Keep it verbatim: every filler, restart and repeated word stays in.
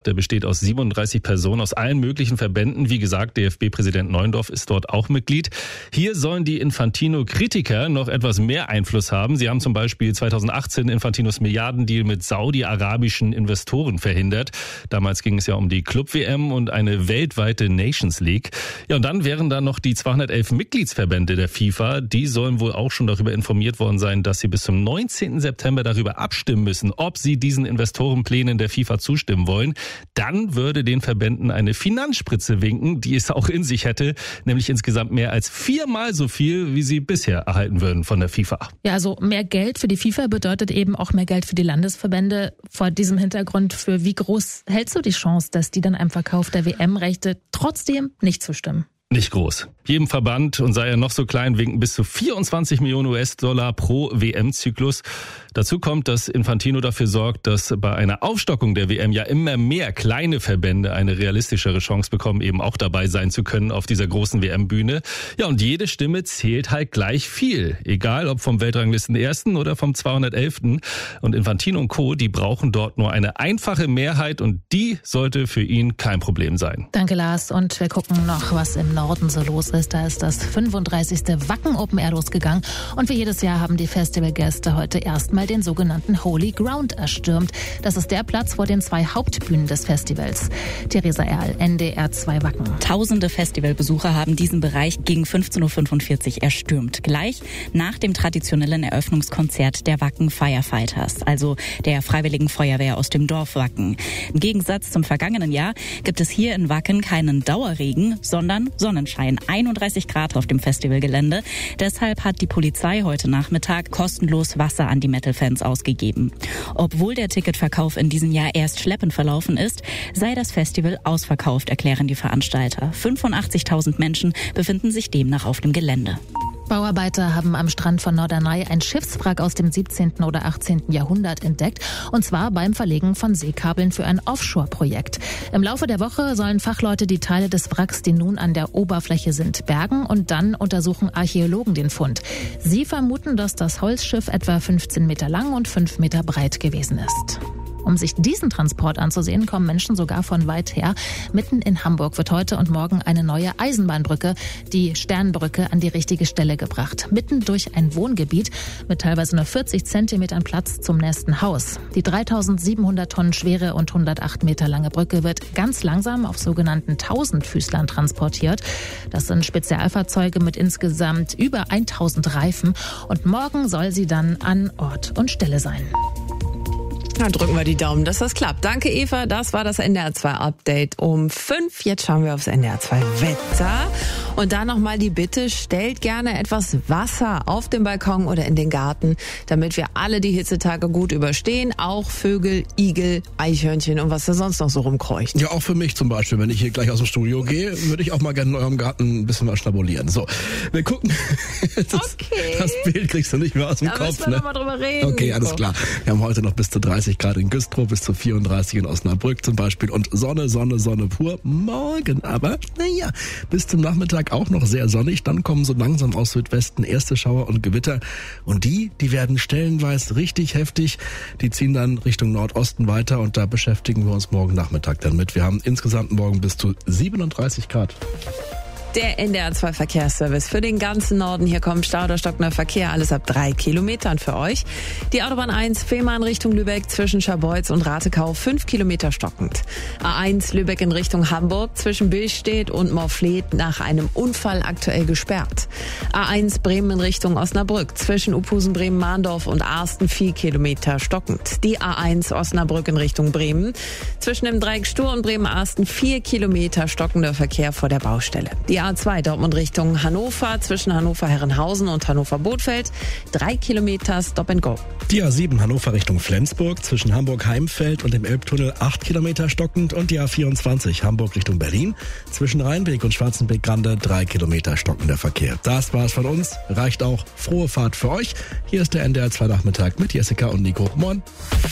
Der besteht aus siebenunddreißig Personen aus allen möglichen Verbänden. Wie gesagt, D F B-Präsident Neuendorf ist dort auch Mitglied. Hier sollen die Infantino-Kritiker noch etwas mehr Einfluss haben. Sie haben zum Beispiel zweitausendachtzehn Infantinos Milliardendeal mit saudi-arabischen Investoren verhindert. Damals ging es ja um die Club-W M und eine weltweite Nations League. Ja, und dann wären da noch die zweihundertelf Mitgliedsverbände der FIFA. Die sollen wohl auch schon darüber informiert worden sein, dass sie bis zum neunzehnten September darüber abstimmen müssen, ob sie diesen Investorenplänen der FIFA zustimmen wollen. Dann würde den Verbänden eine Finanzspritze winken, die es auch in sich hätte, nämlich insgesamt mehr als viermal so viel, wie sie bisher erhalten würden von der FIFA. Ja, also mehr Geld für die FIFA bedeutet eben auch mehr Geld für die Landesverbände. Vor diesem Hintergrund, für wie groß hältst du die Chance, dass die dann einem Verkauf der W M-Rechte trotzdem nicht zustimmen? Nicht groß. Jedem Verband, und sei er noch so klein, winken bis zu vierundzwanzig Millionen U S-Dollar pro W M-Zyklus. Dazu kommt, dass Infantino dafür sorgt, dass bei einer Aufstockung der W M ja immer mehr kleine Verbände eine realistischere Chance bekommen, eben auch dabei sein zu können auf dieser großen W M-Bühne. Ja, und jede Stimme zählt halt gleich viel. Egal, ob vom Weltranglisten-Ersten oder vom zweihundertelften. Und Infantino und Co., die brauchen dort nur eine einfache Mehrheit und die sollte für ihn kein Problem sein. Danke, Lars. Und wir gucken noch, was im Norden so los ist. Da ist das fünfunddreißigste Wacken Open Air losgegangen. Und wie jedes Jahr haben die Festivalgäste heute erstmal den sogenannten Holy Ground erstürmt. Das ist der Platz vor den zwei Hauptbühnen des Festivals. Theresa Erl, N D R zwei Wacken. Tausende Festivalbesucher haben diesen Bereich gegen fünfzehn Uhr fünfundvierzig erstürmt. Gleich nach dem traditionellen Eröffnungskonzert der Wacken Firefighters, also der Freiwilligen Feuerwehr aus dem Dorf Wacken. Im Gegensatz zum vergangenen Jahr gibt es hier in Wacken keinen Dauerregen, sondern Sonnenschein. einunddreißig Grad auf dem Festivalgelände. Deshalb hat die Polizei heute Nachmittag kostenlos Wasser an die Metal-Fans ausgegeben. Obwohl der Ticketverkauf in diesem Jahr erst schleppend verlaufen ist, sei das Festival ausverkauft, erklären die Veranstalter. fünfundachtzigtausend Menschen befinden sich demnach auf dem Gelände. Bauarbeiter haben am Strand von Norderney ein Schiffswrack aus dem siebzehnten oder achtzehnten Jahrhundert entdeckt, und zwar beim Verlegen von Seekabeln für ein Offshore-Projekt. Im Laufe der Woche sollen Fachleute die Teile des Wracks, die nun an der Oberfläche sind, bergen, und dann untersuchen Archäologen den Fund. Sie vermuten, dass das Holzschiff etwa fünfzehn Meter lang und fünf Meter breit gewesen ist. Um sich diesen Transport anzusehen, kommen Menschen sogar von weit her. Mitten in Hamburg wird heute und morgen eine neue Eisenbahnbrücke, die Sternbrücke, an die richtige Stelle gebracht. Mitten durch ein Wohngebiet mit teilweise nur vierzig Zentimetern Platz zum nächsten Haus. Die dreitausendsiebenhundert Tonnen schwere und hundertacht Meter lange Brücke wird ganz langsam auf sogenannten Tausendfüßlern transportiert. Das sind Spezialfahrzeuge mit insgesamt über tausend Reifen. Und morgen soll sie dann an Ort und Stelle sein. Dann drücken wir die Daumen, dass das klappt. Danke, Eva. Das war das N D R zwei Update um fünf. Jetzt schauen wir aufs N D R zwei Wetter. Und da nochmal die Bitte, stellt gerne etwas Wasser auf den Balkon oder in den Garten, damit wir alle die Hitzetage gut überstehen. Auch Vögel, Igel, Eichhörnchen und was da sonst noch so rumkreucht. Ja, auch für mich zum Beispiel. Wenn ich hier gleich aus dem Studio gehe, würde ich auch mal gerne in eurem Garten ein bisschen was schnabulieren. So, wir gucken. Das, okay. Das Bild kriegst du nicht mehr aus dem da Kopf. müssen wir ne? noch mal drüber reden. Okay, alles klar. Wir haben heute noch bis zu dreißig Grad in Güstrow, bis zu vierunddreißig in Osnabrück zum Beispiel und Sonne, Sonne, Sonne pur. Morgen aber, naja, bis zum Nachmittag auch noch sehr sonnig. Dann kommen so langsam aus Südwesten erste Schauer und Gewitter. Und die, die werden stellenweise richtig heftig. Die ziehen dann Richtung Nordosten weiter und da beschäftigen wir uns morgen Nachmittag dann mit. Wir haben insgesamt morgen bis zu siebenunddreißig Grad. Der N D R zwei Verkehrsservice für den ganzen Norden. Hier kommt Stau oder stockender Verkehr, alles ab drei Kilometern für euch. Die Autobahn eins Fehmarn Richtung Lübeck zwischen Scharbeutz und Ratekau fünf Kilometer stockend. A eins Lübeck in Richtung Hamburg zwischen Billstedt und Morfleet nach einem Unfall aktuell gesperrt. A eins Bremen in Richtung Osnabrück zwischen Uphusen, Bremen-Mahndorf und Arsten vier Kilometer stockend. Die A eins Osnabrück in Richtung Bremen zwischen dem Dreieck Stur und Bremen-Arsten vier Kilometer stockender Verkehr vor der Baustelle. Die A zwei Dortmund Richtung Hannover zwischen Hannover-Herrenhausen und Hannover-Bothfeld drei Kilometer Stop and Go. Die A sieben Hannover Richtung Flensburg zwischen Hamburg-Heimfeld und dem Elbtunnel acht Kilometer stockend und die A vierundzwanzig Hamburg Richtung Berlin zwischen Rheinbeek und Schwarzenbeek-Grande drei Kilometer stockender Verkehr. Das war's von uns. Reicht auch. Frohe Fahrt für euch. Hier ist der N D R zwei Nachmittag mit Jessica und Nico. Moin.